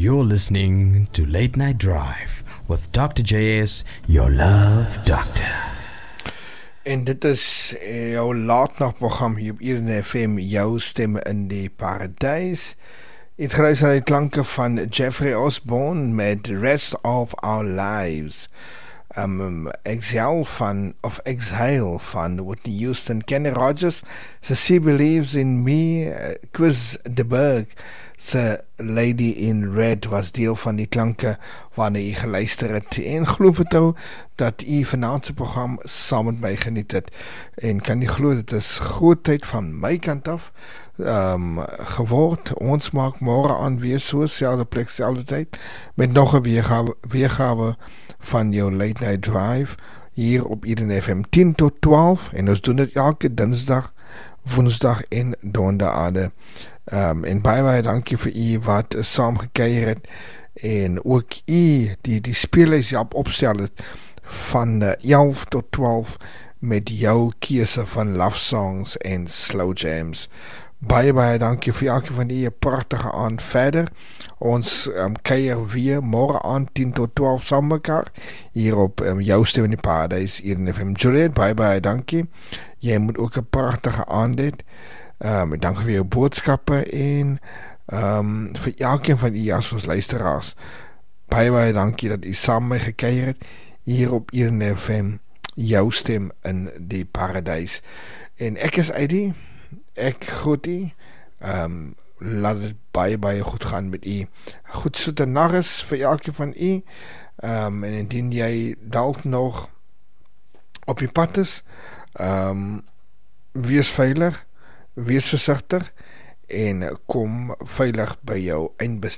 You're listening to Late Night Drive with Dr. JS, your love doctor. En dit is jou laatnagprogram hier op Eden FM, jou stem in die paradijs. Het geluister naar die klanken van Jeffrey Osborne met Rest of Our Lives. Exhale van Whitney Houston, Kenny Rogers, She Believes in Me, Chris de Burgh, Lady in Red was deel van die klanke waarna jy geluister het, en geloof het nou dat jy vanavond se program saam met my geniet het, en kan jy glo dit is groot tyd van my kant af geword. Ons maak môre aan weer so, selfde plek, selfde tyd, met nog 'n weergawe van jou Late Night Drive hier op Eden FM 10 tot 12, en ons doen dit elke dinsdag, woensdag en donderdae. En baie dankie vir u wat saam gekuier het, en ook u die speellys opstel het van 11 tot 12 met jou keuse van love songs en slow jams. Baie dankie vir elke van die pragtige aand verder. Ons kuier weer môre aan 10 tot 12 saam mekaar hier op jou stem in die paradijs hier in FM. Juliet, baie dankie. Jy moet ook 'n pragtige aand hê. Dankie vir jou boodskappe en vir elkeen van u as ons luisteraars. Baie dankie dat u saam met my gekuier het hier op Eden FM, jou stem in die paradijs. En ek is Eddie. Ek groet u. Laat het baie goed gaan met u. Goed soete nachts vir elkeen van u. En indien jy dalk nog op die pad is, wees veilig, wees versigtig en kom veilig by jou eindbestemming.